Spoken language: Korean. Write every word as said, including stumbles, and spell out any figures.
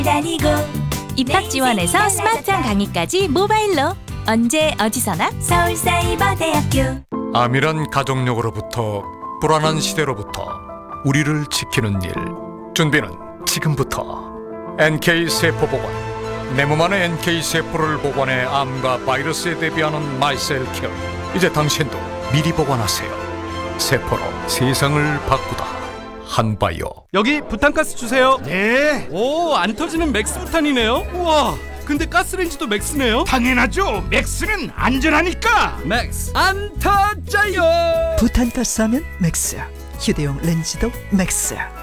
다니고 입학 지원에서 스마트한 강의까지 모바일로 언제 어디서나 서울사이버대학교. 암이란 가족력으로부터 불안한 시대로부터 우리를 지키는 일. 준비는 지금부터. 엔케이 세포보관. 내 몸 안의 엔케이 세포를 보관해 암과 바이러스에 대비하는 마이셀케어. 이제 당신도 미리 보관하세요. 세포로 세상을 바꾸다. 한바이오. 여기 부탄가스 주세요. 네, 오, 안 터지는 맥스 부탄이네요. 우와, 근데 가스레인지도 맥스네요. 당연하죠. 맥스는 안전하니까. 맥스 안 터져요. 부탄가스 하면 맥스야. 휴대용 렌즈도 맥스야.